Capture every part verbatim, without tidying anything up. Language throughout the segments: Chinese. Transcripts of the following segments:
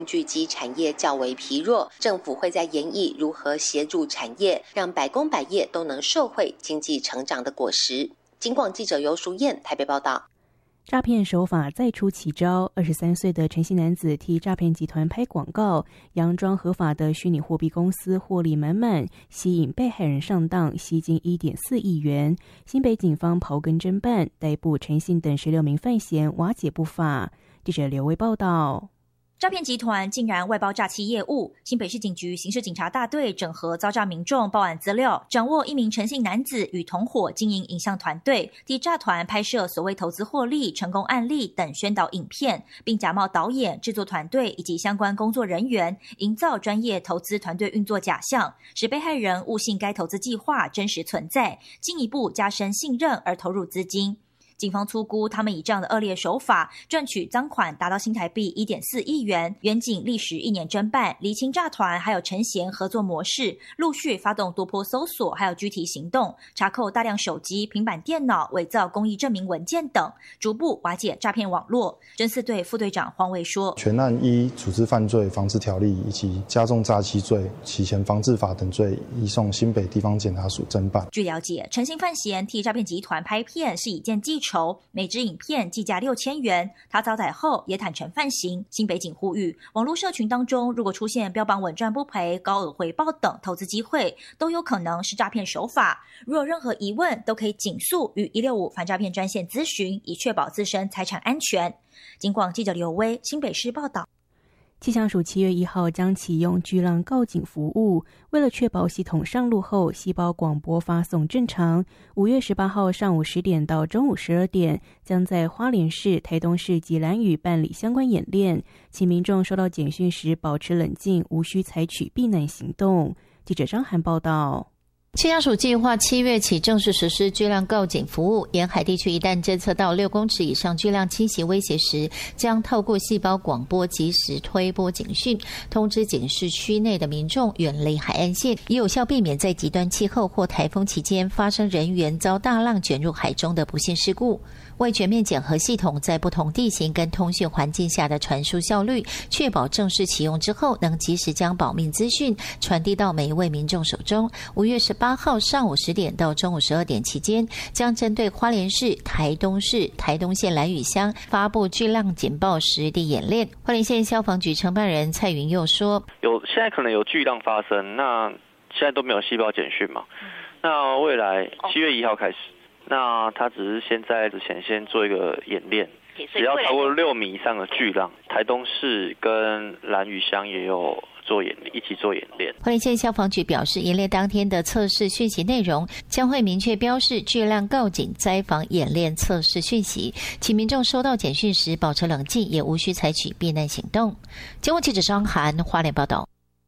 聚集产业较为疲弱，政府会在研议如何协助产业，让百工百业都能受惠经济成长的果实。警广记者游淑燕台北报道。 诈骗手法再出奇招，二十三岁的陈姓男子替诈骗集团拍广告，佯装合法的虚拟货币公司，获利满满，吸引被害人上当，吸金 一点四亿元。新北警方刨根侦办，逮捕陈姓等十六名犯嫌，瓦解不法。记者刘威报道。 诈骗集团竟然外包诈欺业务，新北市警局刑事警察大队整合遭诈民众报案资料，掌握一名陈姓男子与同伙经营影像团队，替诈团拍摄所谓投资获利、成功案例等宣导影片，并假冒导演、制作团队以及相关工作人员，营造专业投资团队运作假象，使被害人误信该投资计划真实存在，进一步加深信任而投入资金。警方粗估，他们以这样的恶劣手法赚取赃款达到新台币 一点四亿元。远警历时一年侦办，厘清诈团还有陈嫌合作模式，陆续发动多波搜索，还有拘提行动，查扣大量手机、平板电脑、伪造公益证明文件等，逐步瓦解诈骗网络。侦四队副队长黄伟说：“ 全案依组织犯罪防治条例以及加重诈欺罪、洗钱防治法等罪，移送新北地方检察署侦办。” 据了解，陈姓犯嫌替诈骗集团拍片是以件计酬，每支影片计价六千元。他遭逮后也坦诚犯行。新北警呼吁，网络社群当中如果出现标榜稳赚不赔、高额回报等投资机会，都有可能是诈骗手法。如有任何疑问，都可以尽速与一六五反诈骗专线咨询，以确保自身财产安全。警广记者刘威新北市报道。 气象署七月一号将启用巨浪告警服务，为了确保系统上路后细胞广播发送正常，五月十八号上午十点到中午十二点，将在花莲市、台东市及兰屿办理相关演练，请民众收到简讯时保持冷静，无需采取避难行动。记者张涵报道。 气象署计划七月起正式实施巨浪告警服务，沿海地区一旦侦测到六公尺以上巨浪侵袭威胁时，将透过细胞广播及时推播警讯，通知警示区内的民众远离海岸线，以有效避免在极端气候或台风期间发生人员遭大浪卷入海中的不幸事故。为全面检核系统在不同地形跟通讯环境下的传输效率，确保正式启用之后能及时将保命资讯传递到每一位民众手中。五月十八号上午十点到中午十二点期间，将针对花莲市、台东市、台东县兰屿乡发布巨浪警报实地演练。花莲县消防局承办人蔡云佑说：“ 有现在可能有巨浪发生，那现在都没有细胞简讯嘛？那未来七月一号开始。”那他只是先在之前先做一个演练，只要超过六米以上的巨浪，台东市跟兰屿乡也有做演一起做演练。 花莲县消防局表示，演练当天的测试讯息内容将会明确标示巨浪告警灾防演练测试讯息，请民众收到简讯时保持冷静，也无需采取避难行动。节目记者张涵花莲报道。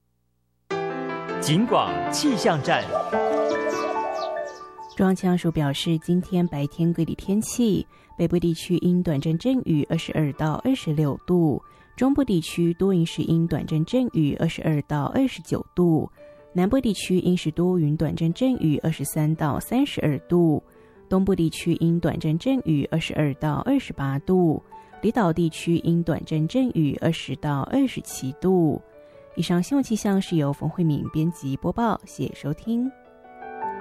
警广气象站。 中央气象署表示，今天白天各地天气，北部地区因短暂阵雨二十二到二十六度，中部地区多云时阴短暂阵雨二十二到二十九度，南部地区阴时多云短暂阵雨二十三到三十二度，东部地区因短暂阵雨二十二到二十八度，离岛地区因短暂阵雨二十到二十七度。以上新闻气象是由冯慧敏编辑播报，谢谢收听。